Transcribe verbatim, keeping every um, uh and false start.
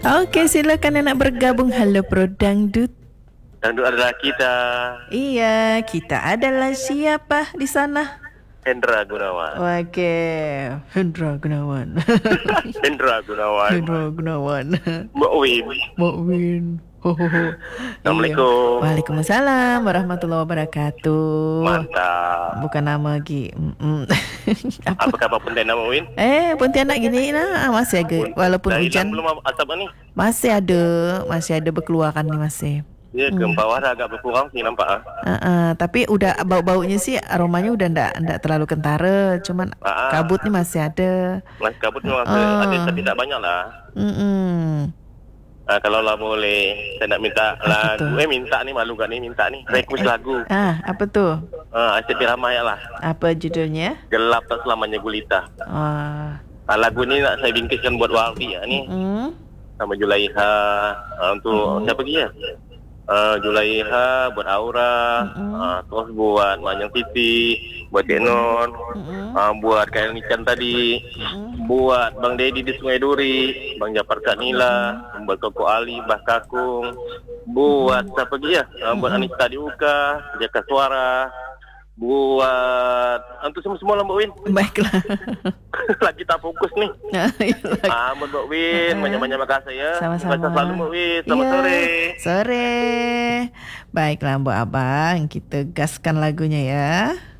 Oke, silakan anak bergabung. Halo Pro Dangdut. Dangdut adalah kita. Iya, kita adalah siapa di sana? Hendra Gunawan. Oke, Hendra Gunawan. Hendra Gunawan. Hendra Gunawan. Mbak Win. Mbak Win. Ho, ho, ho. Assalamualaikum. Iya. Waalaikumsalam warahmatullahi wabarakatuh. Mantap. Bukan nama lagi. Mm-mm. Apa, Apa khabar Pontianak Mbak Win? Eh, Pontianak gini nah masih agak walaupun Dah hujan hilang belum asap ni? masih ada, masih ada berkeluaran nih masih. Ya, ke Hmm. bawah dah agak berkurang sih nampak ah. Uh, uh, tapi udah bau-baunya sih aromanya udah ndak ndak terlalu kentara, cuman Ah, kabut nih masih ada. Mas kabut memang Ah. ada tapi tak banyak lah. Mm-mm. Ah, kalau lah boleh, saya nak minta Apa lagu. tu? Eh minta ni malu kat ni minta ni. Request lagu. Ah, apa tuh? Ah, Asyik Piramaya lah. Apa judulnya? Gelap tak selamanya gulita. Ah. Ah, lagu ni nak saya bingkiskan buat Wardi ah, ni. Mm. Sama Julaiha. Ah, untuk Mm-mm. siapa lagi ya? Uh, Julaiha, buat Aura, Mm-mm. uh, terus buat Manyang Siti, buat Cik Non, Mm-mm. uh, buat Kail Nican tadi, Mm-mm. buat Bang Dedi di Sungai Duri, Bang Japar Kak Nila, buat Koko Ali, Bah Kakung, buat siapa lagi ya? Uh, buat Anissa di Uka, Jaka Suara, buat untuk semua-semua lah Mbak Win. Baiklah. Lagi tak fokus ni. Ah, Mbak Win, banyak-banyak makasih ya. Sama-sama. Terima kasih selalu Mbak Win. Selamat Iya, sore. Sore. Baiklah Mbak Abang, kita gaskan lagunya ya.